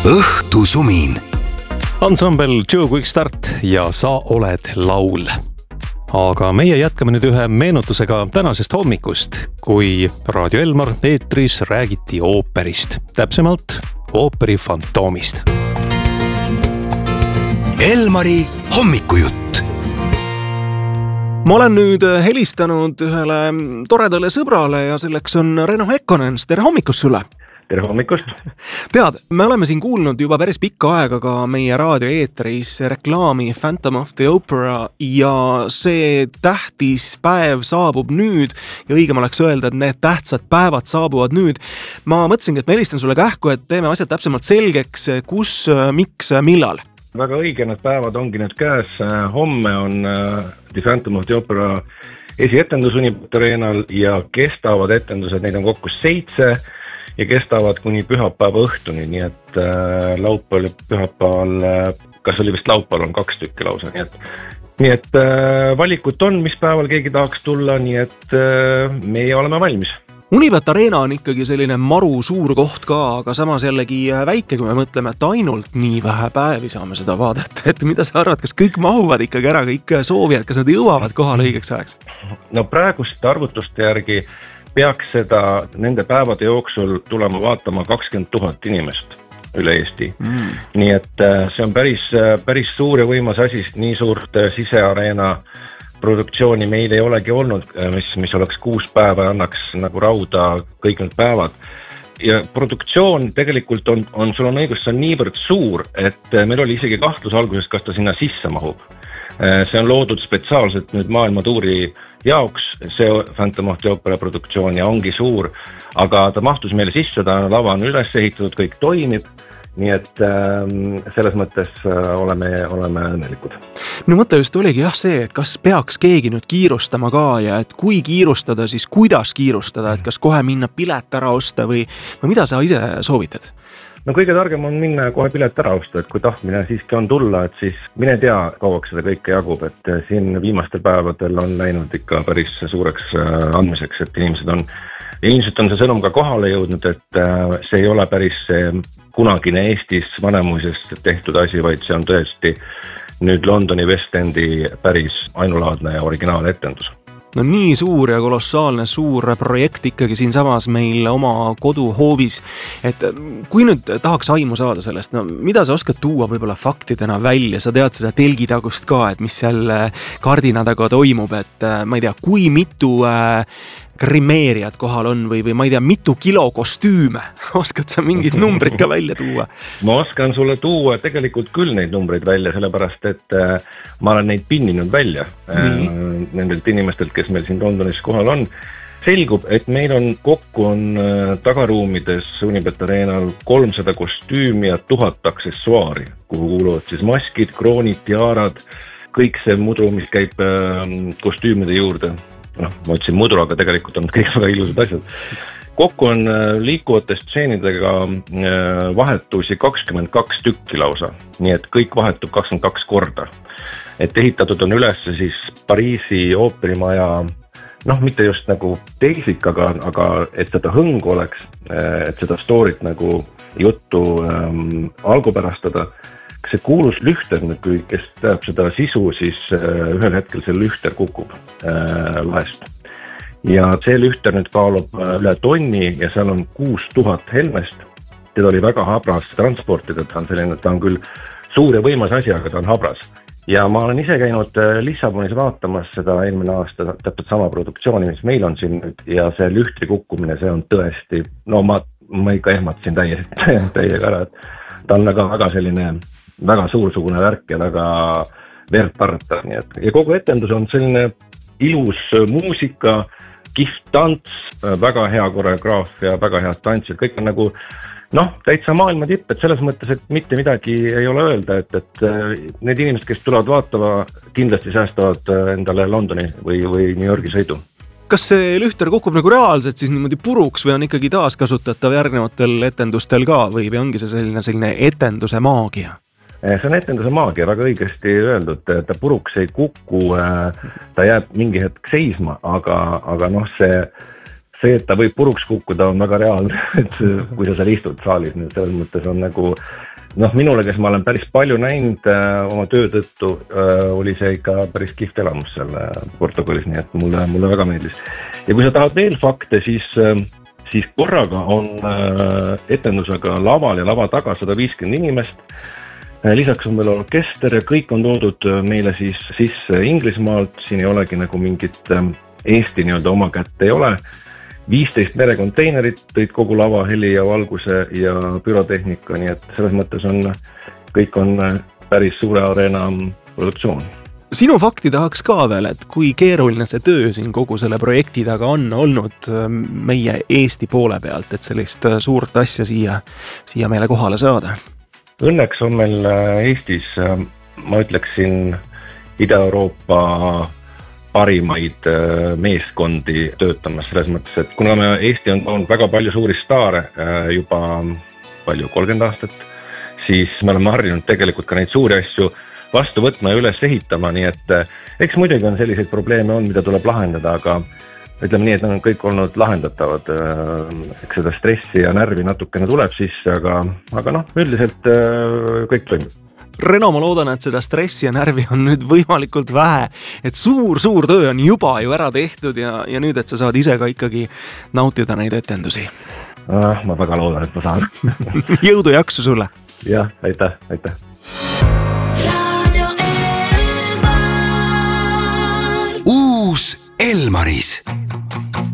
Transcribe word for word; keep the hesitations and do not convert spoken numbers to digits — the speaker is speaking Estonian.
õhtusumin. Ansambel Joe Quickstart ja Sa oled laul. Aga meie jätkame nüüd ühe meenutusega tänasest hommikust, kui Raadio Elmar eetris räägiti ooperist, täpsemalt ooperi Fantoomist. Elmari hommikujutt. Ma olen nüüd helistanud ühele toredale sõbrale ja selleks on Reno Hekkonen. Tere hommikust sulle! Tere hommikust! Tead, me oleme siin kuulnud juba päris pikka aega ka meie raadioeetris reklaami Phantom of the Opera ja see tähtis päev saabub nüüd ja õigem oleks öelda, et need tähtsad päevad saabuvad nüüd. Ma mõtlesingi, et ma helistan sulle kähku, et teeme asjad täpsemalt selgeks, kus, miks, millal. Väga õige, need päevad ongi nüüd käes. Homme on The Phantom of the Opera esietendus Unibet Arenal ja kestavad etendused, neid on kokku seitse ja kestavad kuni pühapäeva õhtuni, nii et äh, laupäeval ja pühapäeval, äh, kas oli vist laupäeval on kaks tükki lausa, nii et, nii et äh, valikut on, mis päeval keegi tahaks tulla, nii et äh, meie oleme valmis. Unibet Arena on ikkagi selline maru suur koht ka, aga samas jällegi väike, kui me mõtleme, et ainult nii vähe päevi saame seda vaadata. Et mida sa arvad, kas kõik mahuvad ikkagi ära, kõik soovijad, kas nad jõuavad kohale õigeks ajaks? No praeguste arvutuste järgi peaks seda nende päevade jooksul tulema vaatama kakskümmend tuhat inimest üle Eesti. Mm. Nii et see on päris, päris suur ja võimas asi, nii suurt siseareena produktsiooni meil ei olegi olnud, mis, mis oleks kuus päeva ja annaks nagu rauda kõik need päevad. Ja produktsioon tegelikult on, on sul on õigus, see on niivõrd suur, et meil oli isegi kahtlus alguses, kas ta sinna sisse mahub. See on loodud spetsiaalselt nüüd maailmatuuri jaoks, see Phantom of the Opera produktsioon ja ongi suur, aga ta mahtus meile sisse, ta lava on üles ehitatud, kõik toimib, nii et ähm, selles mõttes äh, oleme, oleme õnnelikud. No mõte just oligi jah see, et kas peaks keegi nüüd kiirustama ka ja et kui kiirustada, siis kuidas kiirustada, et kas kohe minna pilet ära osta või, või mida sa ise soovitad? No kõige targem on minna kohe pilet ära osta, et kui tahtmine siiski on tulla, et siis mine tea, kauaks seda kõike jagub, et siin viimastel päevadel on läinud ikka päris suureks andmiseks, et inimesed on, ilmselt on see sõnum ka kohale jõudnud, et see ei ole päris kunagine Eestis vanemuisest tehtud asi, vaid see on tõesti nüüd Londoni West Endi päris ainulaadne ja originaal-etendus. No nii suur ja kolossaalne suur projekt ikkagi siin samas meil oma koduhoovis, et kui nüüd tahaks aimu saada sellest, no mida sa oskad tuua võib-olla faktidena välja, sa tead seda telgitagust ka, et mis seal kardina taga toimub, et ma ei tea, kui mitu grimeerijad kohal on või, või ma ei tea, mitu kilo kostüüme, oskad sa mingid numbrid ka välja tuua? Ma oskan sulle tuua tegelikult küll neid numbreid välja, sellepärast et ma olen neid pinninud välja Nii. nendelt inimestelt, kes meil siin Londonis kohal on. Selgub, et meil on kokku on tagaruumides Unibet Arenal kolmsada kostüümi ja tuhat aksessuaari, kuhu kuuluvad siis maskid, kroonid, tiarad, kõik see mudu, mis käib kostüümide juurde. No, ma ütlesin mudur, aga tegelikult on kõik väga ilusad asjad. Kokku on liikuvate stseenidega vahetusi kakskümmend kaks tükki lausa, nii et kõik vahetub kakskümmend kaks korda. Et ehitatud on üles siis Pariisi ooperimaja, noh, mitte just nagu teisik, aga, aga et seda hõngu oleks, et seda storyt nagu juttu ähm, algupärastada. See kuulus lühter, kui kes teab seda sisu, siis ühel hetkel see lühter kukub äh, laest. Ja see lühter nüüd kaalub üle tonni ja seal on kuus tuhat helmest. Teda oli väga habras transportida, ta on selline, ta on küll suur ja võimas asi, aga ta on habras. Ja ma olen ise käinud Lissabonis vaatamas seda eelmine aasta täpselt sama produktsiooni, mis meil on siin nüüd ja see lühtri kukkumine, see on tõesti, no ma, ma ikka ehmatasin täiega täiega ära, et ta on väga, väga selline väga suursugune värk ja väga vertarta. Nii et, ja kogu etendus on selline ilus muusika, kihvt tants, väga hea koreograafia, väga head tantsid, kõik on nagu noh, täitsa maailma tipp, et selles mõttes, et mitte midagi ei ole öelda, et, et need inimesed, kes tulevad vaatama, kindlasti säästavad endale Londoni või, või New Yorgi sõidu. Kas see lühter kukub nagu reaalselt siis niimoodi puruks või on ikkagi taaskasutatav järgnevatel etendustel ka või ongi see selline, selline etenduse maagia? See on etenduse maagia, väga õigesti öeldud, ta puruks ei kuku, ta jääb mingi hetk seisma, aga, aga noh, see, see, et ta võib puruks kukkuda, on väga reaalne, et kui sa seal istud saalis, nüüd selles mõttes on nagu noh, minule, kes ma olen päris palju näinud äh, oma töö tõttu, äh, oli see ikka päris kihvt elamus seal äh, Portugalis, nii et mulle, mulle väga meeldis. Ja kui sa tahad veel fakte, siis, äh, siis korraga on äh, etendusega laval ja lava taga sada viiskümmend inimest. Äh, lisaks on meil orkester ja kõik on toodud meile siis sisse Inglismaalt, siin ei olegi nagu mingit äh, Eesti nii-öelda oma kätte ei ole. viisteist merekonteinerit tõid kogu lava, heli ja valguse ja pürotehnika, nii et selles mõttes on, kõik on päris suure areena produktsioon. Sinu fakti tahaks ka veel, et kui keeruline see töö siin kogu selle projekti taga on olnud meie Eesti poole pealt, et sellist suurt asja siia, siia meile kohale saada? Õnneks on meil Eestis, ma ütleksin, Ida-Euroopa parimaid meeskondi töötamas selles mõttes, et kuna me Eesti on toonud väga palju suuri staare juba palju kolmkümmend aastat, siis me oleme harjunud tegelikult ka neid suuri asju vastu võtma ja üles ehitama, nii et eks muidugi on selliseid probleeme on, mida tuleb lahendada, aga ütleme nii, et nad on kõik olnud lahendatavad. Eks seda stressi ja närvi natukene tuleb sisse, aga, aga noh, üldiselt kõik toimib. Reno, ma loodan, et seda stressi ja närvi on nüüd võimalikult vähe, et suur-suur töö on juba ju ära tehtud ja, ja nüüd, et sa saad ise ka ikkagi nautida neid etendusi. Ah, ma väga loodan, et ma saan. Jõudu jaksu sulle! Jah, aitäh, aitäh! Uus Elmaris.